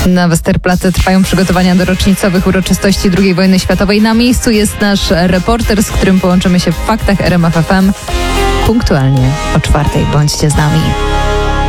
Na Westerplatte trwają przygotowania do rocznicowych uroczystości II wojny światowej. Na miejscu jest nasz reporter, z którym połączymy się w Faktach RMF FM punktualnie o 4:00. Bądźcie z nami.